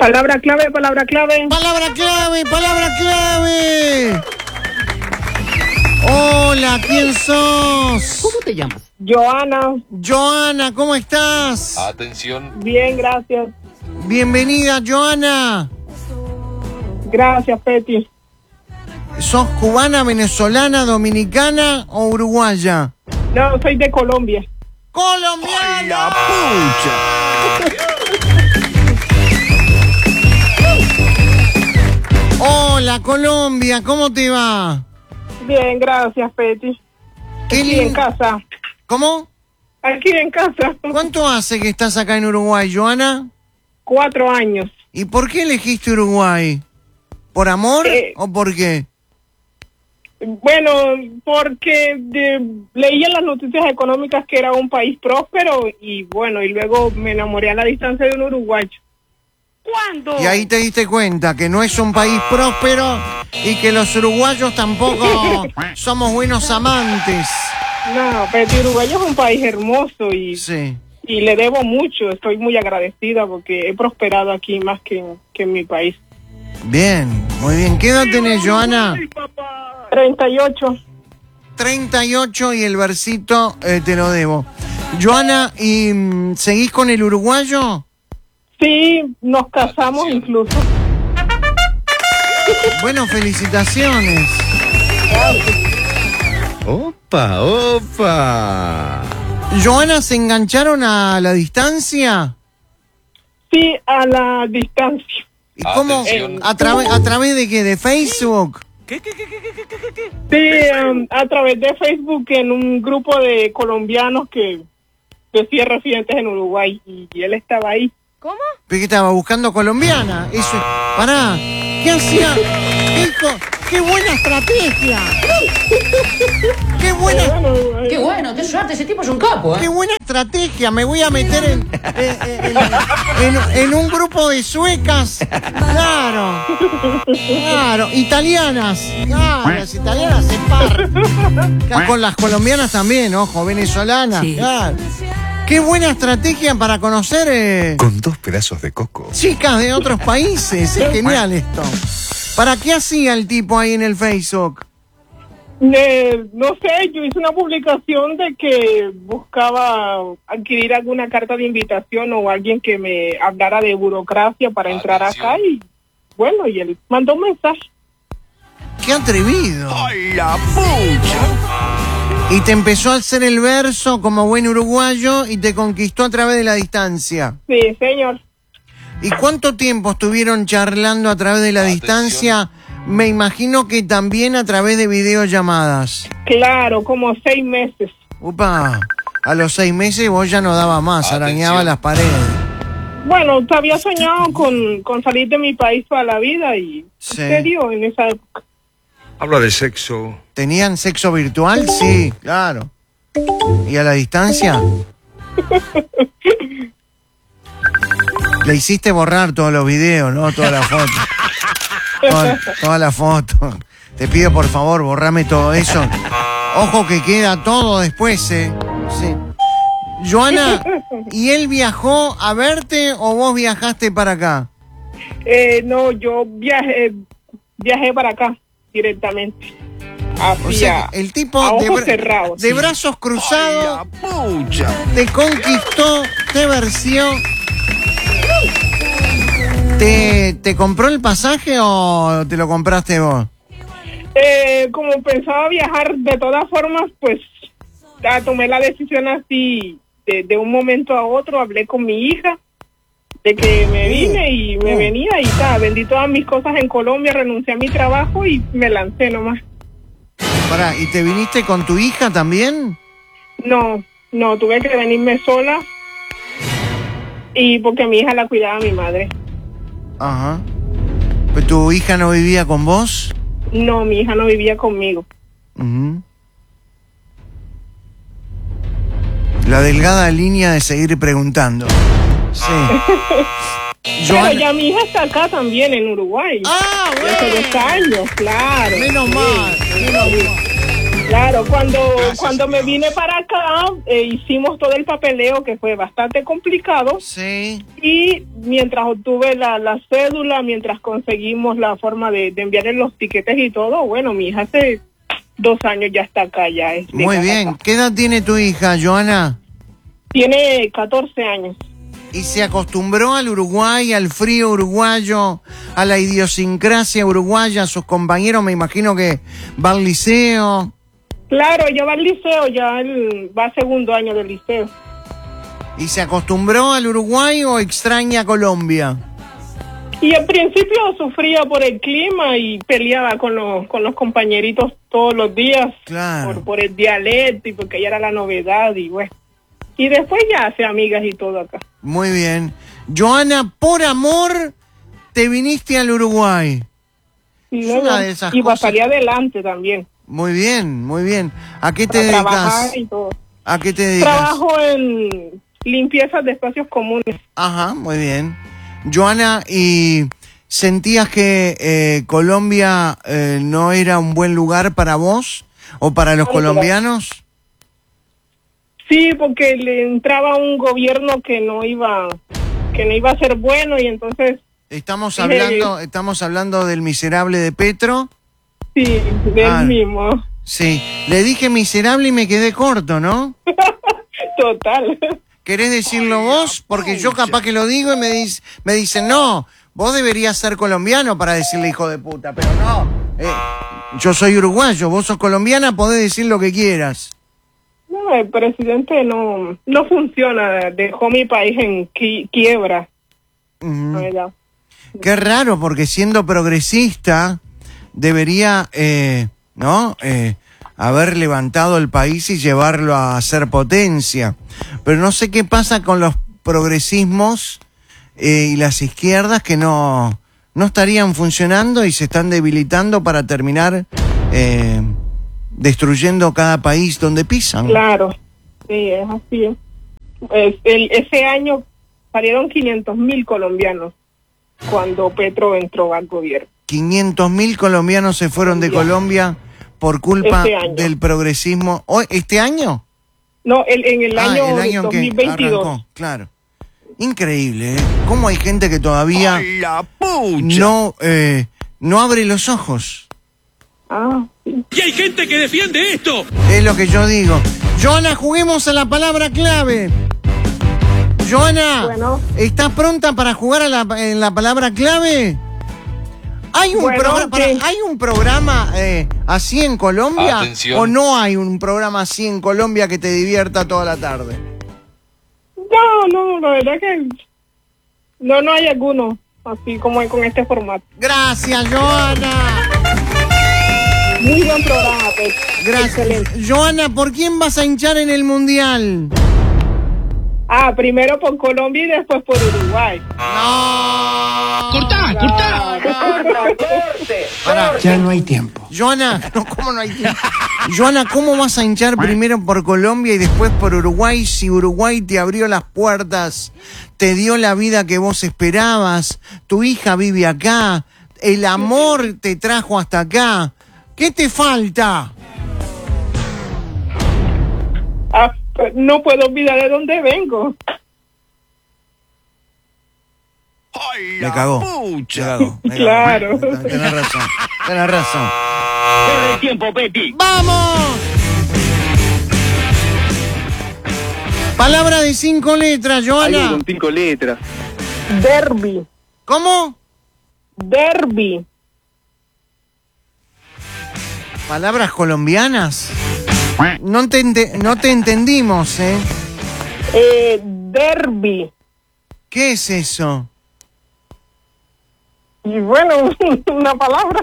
Palabra clave, palabra clave. Palabra clave, palabra clave. Hola, ¿quién sos? ¿Cómo te llamas? Joana. Joana, ¿cómo estás? Atención. Bien, gracias. Bienvenida, Joana. Gracias, Peti. ¿Sos cubana, venezolana, dominicana o uruguaya? No, soy de Colombia. ¡Colombiana! ¡La pucha! Hola, Colombia, ¿cómo te va? Bien, gracias, Peti. Qué Aquí en lindo. casa. ¿Cómo? Aquí en casa. ¿Cuánto hace que estás acá en Uruguay, Joana? 4 años. ¿Y por qué elegiste Uruguay? ¿Por amor o por qué? Bueno, porque leí en las noticias económicas que era un país próspero y bueno, y luego me enamoré a la distancia de un uruguayo. ¿Cuándo? Y ahí te diste cuenta que no es un país próspero y que los uruguayos tampoco somos buenos amantes. No, pero Uruguay es un país hermoso Sí. y le debo mucho. Estoy muy agradecida porque he prosperado aquí más que en mi país. Bien, muy bien. ¿Qué edad tenés, Joana? 38. 38 y el versito te lo debo. Joana, ¿y seguís con el uruguayo? Sí, nos casamos incluso. Bueno, felicitaciones. ¡Opa, opa! Joana, ¿se engancharon a la distancia? Sí, a la distancia. ¿Y cómo? Atención. ¿A través de qué? ¿De Facebook? Sí, a través de Facebook en un grupo de colombianos que sí residentes en Uruguay y él estaba ahí. ¿Pero qué estaba buscando colombiana? Eso, pará, ¿qué hacía? Hijo, ¡qué buena estrategia! ¡Qué buena, Qué bueno, qué suerte, ese tipo es un capo, qué buena estrategia! Me voy a meter en un grupo de suecas. Claro, claro, italianas. Claro, las italianas se par. Con las colombianas también, ojo, venezolanas. Sí. Claro. Qué buena estrategia para conocer Con 2 pedazos de coco. chicas de otros países. Es genial esto. ¿Para qué hacía el tipo ahí en el Facebook? No sé, yo hice una publicación de que buscaba adquirir alguna carta de invitación o alguien que me hablara de burocracia para entrar acá y bueno, y él mandó un mensaje. ¡Qué atrevido! ¡Ay, la pucha! Y te empezó a hacer el verso como buen uruguayo y te conquistó a través de la distancia. Sí, señor. ¿Y cuánto tiempo estuvieron charlando a través de la distancia? Me imagino que también a través de videollamadas. Claro, como 6 meses. Upa, a los 6 meses vos ya no daba más, arañaba las paredes. Bueno, había soñado con salir de mi país para la vida y Sí. se dio en esa época. Habla de sexo. ¿Tenían sexo virtual? Sí, claro. ¿Y a la distancia? Le hiciste borrar todos los videos, ¿no? Todas las fotos. Todas las fotos. Te pido, por favor, borrame todo eso. Ojo que queda todo después, ¿eh? Sí. Joana, ¿y él viajó a verte o vos viajaste para acá? No, yo viajé para acá directamente. O sea, el tipo a ojos cerrados. de brazos cruzados ¡La pucha! te conquistó, te versió. ¿Te compró el pasaje o te lo compraste vos? Como pensaba viajar de todas formas, pues tomé la decisión así de un momento a otro. Hablé con mi hija de que me vine y me venía y vendí todas mis cosas en Colombia, renuncié a mi trabajo y me lancé nomás. Pará, ¿y te viniste con tu hija también? No, tuve que venirme sola y porque mi hija la cuidaba mi madre. Ajá. ¿Pero tu hija no vivía con vos? No, mi hija no vivía conmigo. Ujú. La delgada línea de seguir preguntando. Sí. Pero ya mi hija está acá también en Uruguay. Ah, Ya hace bueno. 2 años, claro. Menos mal, menos mal. Claro, cuando me vine para acá, hicimos todo el papeleo que fue bastante complicado. Sí. Y mientras obtuve la cédula, mientras conseguimos la forma de enviarle los tiquetes y todo, bueno, mi hija hace 2 años ya está acá, ya es Muy bien. acá. ¿Qué edad tiene tu hija, Joana? Tiene 14 años. ¿Y se acostumbró al Uruguay, al frío uruguayo, a la idiosincrasia uruguaya, a sus compañeros? Me imagino que va al liceo. Claro, ella va al liceo, ya él va a 2º año del liceo. ¿Y se acostumbró al Uruguay o extraña Colombia? Y al principio sufría por el clima y peleaba con los compañeritos todos los días. Claro. Por el dialecto y porque ella era la novedad y bueno. Y después ya hace amigas y todo acá. Muy bien. Joana, por amor, te viniste al Uruguay. Y, Es luego, una de esas y para cosas. salir adelante también. Muy bien, muy bien. ¿A qué te Para dedicas? trabajar y todo. ¿A qué te dedicas? Trabajo en limpiezas de espacios comunes. Ajá, muy bien. Joana, ¿y sentías que Colombia no era un buen lugar para vos o para los colombianos? Sí, porque le entraba un gobierno que no iba a ser bueno y entonces Estamos hablando del miserable de Petro. sí, del mismo. Sí, le dije miserable y me quedé corto, ¿no? Total. ¿Querés decirlo vos? Porque yo capaz que lo digo y me dicen, no, vos deberías ser colombiano para decirle hijo de puta, pero no. Yo soy uruguayo, vos sos colombiana, podés decir lo que quieras. No, el presidente no funciona, dejó mi país en quiebra. La verdad. Qué raro, porque siendo progresista debería, ¿no? Haber levantado el país y llevarlo a ser potencia. Pero no sé qué pasa con los progresismos y las izquierdas que no estarían funcionando y se están debilitando para terminar destruyendo cada país donde pisan. Claro, sí, es así. Ese año salieron 500.000 colombianos cuando Petro entró al gobierno. 500.000 colombianos se fueron de Colombia por culpa del progresismo. ¿Este año? No, en el año en 2022. que arrancó, claro. Increíble, ¿eh? ¿Cómo hay gente que todavía no abre los ojos? Sí. ¡Y hay gente que defiende esto! Es lo que yo digo. Joana, juguemos a la palabra clave. Joana, Bueno. ¿estás pronta para jugar en la palabra clave? ¿Hay un programa así en Colombia? Atención. ¿O no hay un programa así en Colombia que te divierta toda la tarde? No, la verdad que no hay alguno así como con este formato. Gracias, Joana. Muy buen programa, Pepe. Gracias. Excelente. Joana, ¿por quién vas a hinchar en el Mundial? Primero por Colombia y después por Uruguay. ¡No! ¡Cortá! Pará. Ya no hay tiempo. Joana, ¿cómo no hay tiempo? Joana, ¿cómo vas a hinchar primero por Colombia y después por Uruguay si Uruguay te abrió las puertas, te dio la vida que vos esperabas, tu hija vive acá, el amor te trajo hasta acá? ¿Qué te falta? No puedo olvidar de dónde vengo. Me cagó. Claro. Tenés razón. ¡Corre el tiempo, Petty! ¡Vamos! Palabra de 5 letras, Joana. con 5 letras. Derby. ¿Cómo? Derby. Palabras colombianas. No te entendimos, ¿eh? Derby. ¿Qué es eso? Y bueno, una palabra.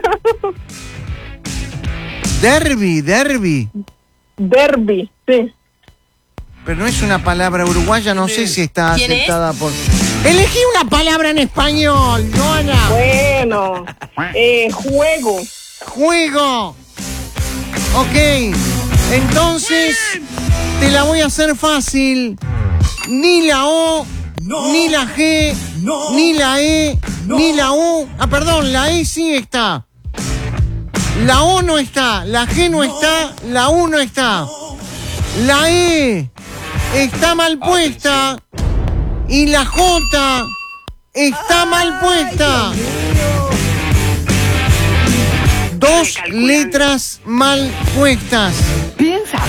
Derby. Derby, sí. Pero no es una palabra uruguaya, no sé si está aceptada por... Elegí una palabra en español, Joana. Bueno, juego. Juego. Ok, entonces te la voy a hacer fácil. Ni la O, ni la G, ni la E, ni la U. Perdón, la E sí está. La O no está, la G no está, la U no está. La E está mal puesta y la J está mal puesta. Dos letras mal puestas.